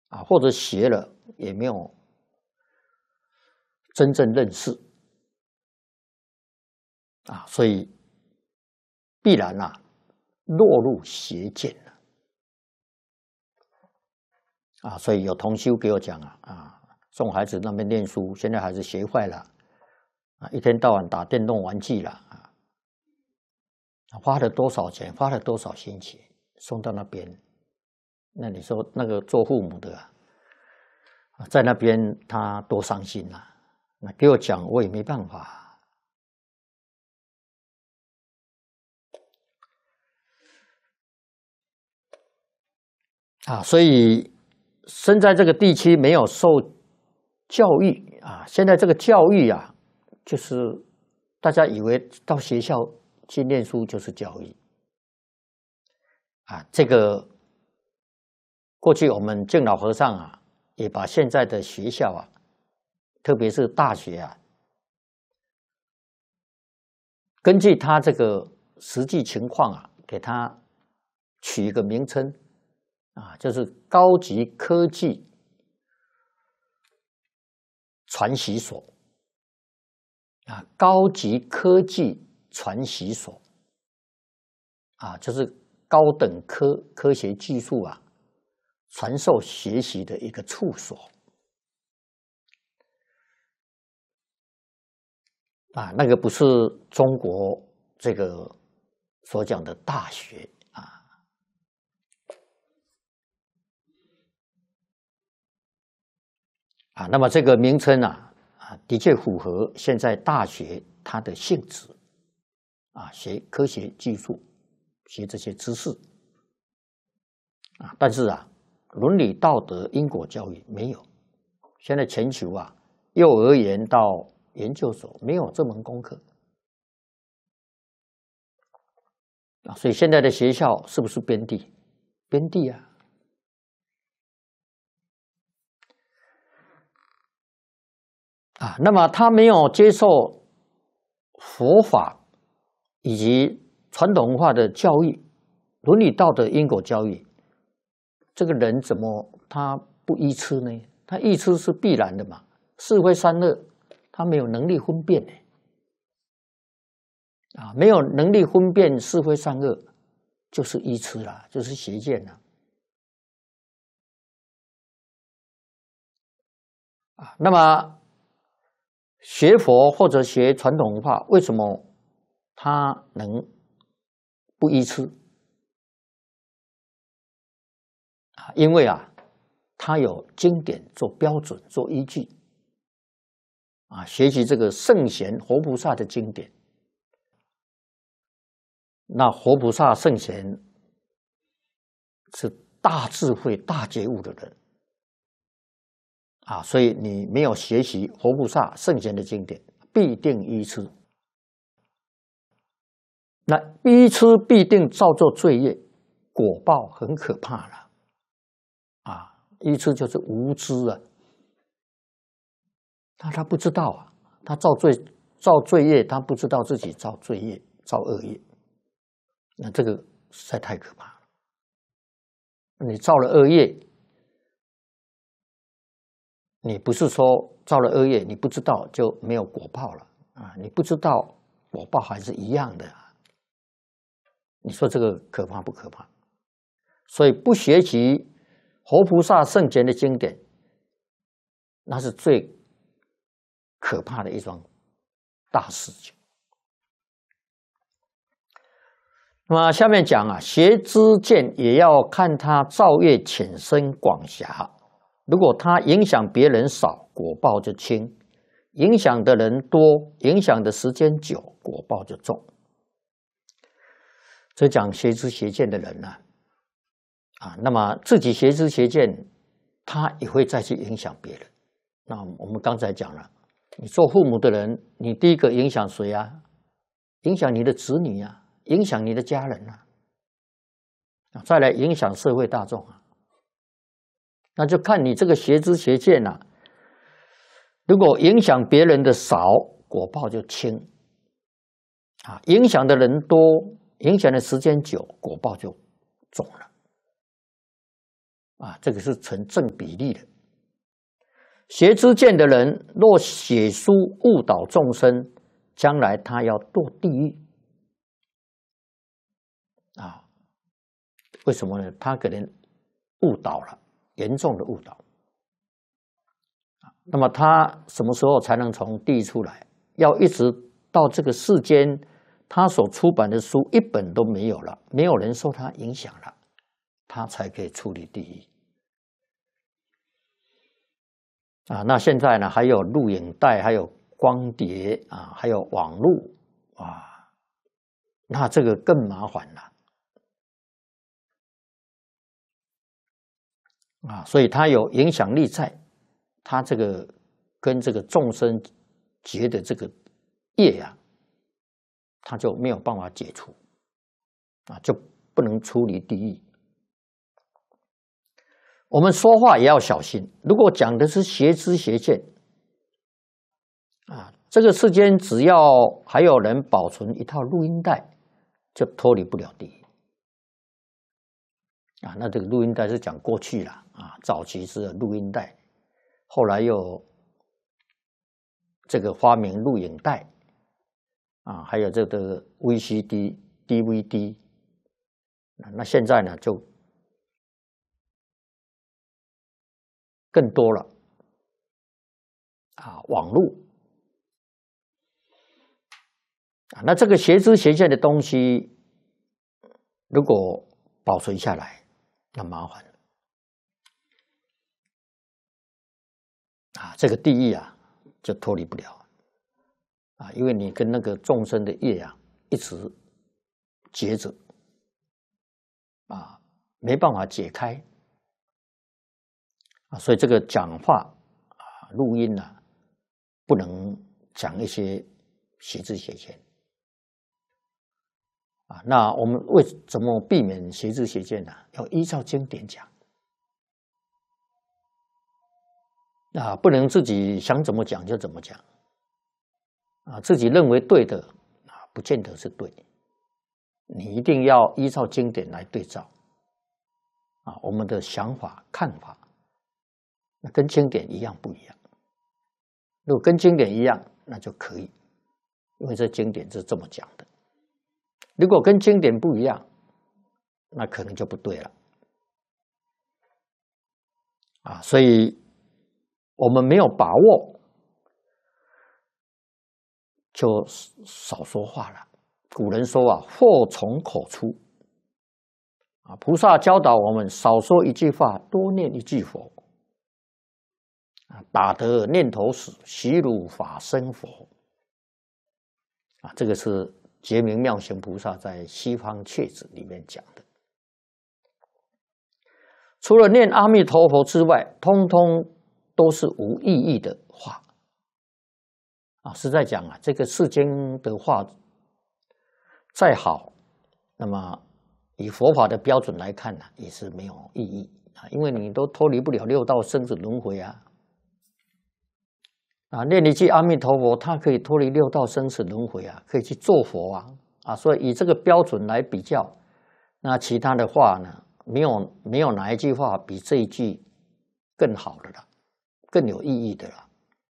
或者学了也没有真正认识所以必然落入邪见了所以有同修给我讲送孩子那边念书，现在孩子学坏了一天到晚打电动玩具了花了多少钱，花了多少心血送到那边，那你说那个做父母的在那边他多伤心那给我讲我也没办法所以生在这个地区没有受教育现在这个教育就是大家以为到学校去念书就是教育这个过去我们敬老和尚也把现在的学校特别是大学根据他这个实际情况给他取一个名称就是高级科技传习所高级科技传习所就是高等科学技术传授学习的一个处所那个不是中国这个所讲的大学那么这个名称的确符合现在大学它的性质学科学技术，学这些知识但是伦理道德因果教育没有。现在全球幼儿园到研究所没有这门功课所以现在的学校是不是边地？边地那么他没有接受佛法以及传统文化的教育，伦理道德因果教育，这个人怎么他不依痴呢？他依痴是必然的嘛，是非善恶他没有能力分辨没有能力分辨是非善恶就是依痴了，就是邪见了那么学佛或者学传统文化，为什么他能不依痴因为他有经典做标准做依据学习这个圣贤活菩萨的经典，那活菩萨圣贤是大智慧大觉悟的人所以你没有学习活菩萨圣贤的经典，必定依痴。那依痴必定造作罪业，果报很可怕了依痴就是无知他不知道他造罪业，他不知道自己造罪业造恶业，那这个实在太可怕了。你造了恶业，你不是说造了恶业你不知道就没有果报了你不知道果报还是一样的你说这个可怕不可怕？所以不学习活菩萨圣贤的经典，那是最可怕的一桩大事情。那么下面讲学知见也要看他造业浅深广狭，如果他影响别人少，果报就轻；影响的人多，影响的时间久，果报就重。这讲学知学见的人那么自己学知学见，他也会再去影响别人。那我们刚才讲了，你做父母的人，你第一个影响谁影响你的子女影响你的家人再来影响社会大众那就看你这个学知学见如果影响别人的少，果报就轻影响的人多，影响的时间久，果报就重了这个是成正比例的。邪知见的人，若写书误导众生，将来他要堕地狱为什么呢？他可能误导了，严重的误导。那么他什么时候才能从地狱出来？要一直到这个世间，他所出版的书一本都没有了，没有人受他影响了，他才可以出离地狱。那现在呢，还有录影带，还有光碟还有网络那这个更麻烦了所以他有影响力在，他这个跟这个众生结的这个业他就没有办法解除就不能出离地狱。我们说话也要小心，如果讲的是邪知邪见这个世间只要还有人保存一套录音带，就脱离不了地狱那这个录音带是讲过去了早期是录音带，后来又这个发明录影带还有这个 VCD、DVD， 那现在呢就更多了网络那这个邪知邪见的东西，如果保存下来，那麻烦了这个地狱就脱离不了因为你跟那个众生的业一直结着没办法解开所以这个讲话录音不能讲一些邪知邪见那我们为怎么避免邪知邪见呢？要依照经典讲不能自己想怎么讲就怎么讲自己认为对的不见得是对，你一定要依照经典来对照我们的想法看法那跟经典一样不一样？如果跟经典一样，那就可以，因为这经典是这么讲的。如果跟经典不一样，那可能就不对了所以我们没有把握，就少说话了。古人说祸从口出菩萨教导我们少说一句话，多念一句佛打得念头死，习如法身佛这个是觉明妙行菩萨在西方切子里面讲的。除了念阿弥陀佛之外，通通都是无意义的话实在讲这个世间的话再好，那么以佛法的标准来看也是没有意义因为你都脱离不了六道生死轮回念一句阿弥陀佛，它可以脱离六道生死轮回可以去做佛所以以这个标准来比较，那其他的话呢，没有哪一句话比这一句更好的了，更有意义的了。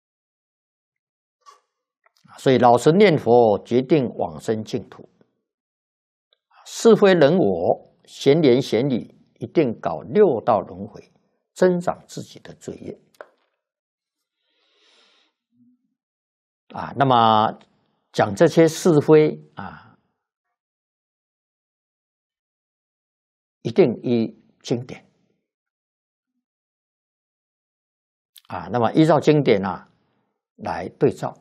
所以老实念佛，决定往生净土。是非人我，闲言闲语，一定搞六道轮回，增长自己的罪业那么讲这些是非一定依经典那么依照经典来对照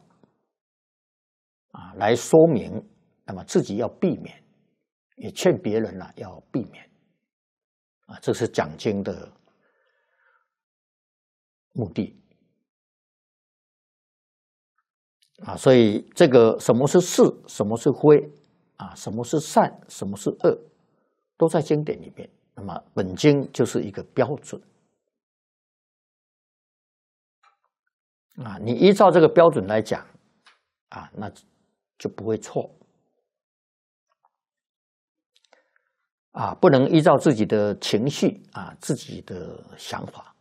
来说明，那么自己要避免，也劝别人要避免这是讲经的目的所以这个什么是是，什么是非什么是善，什么是恶，都在经典里面。那么本经就是一个标准你依照这个标准来讲那就不会错。 不能依照自己的情绪自己的想法